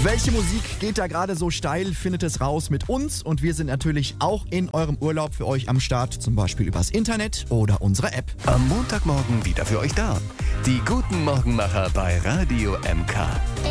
Welche Musik geht da gerade so steil? Findet es raus mit uns und wir sind natürlich auch in eurem Urlaub für euch am Start, zum Beispiel übers Internet oder unsere App. Am Montagmorgen wieder für euch da. Die guten Morgenmacher bei Radio MK.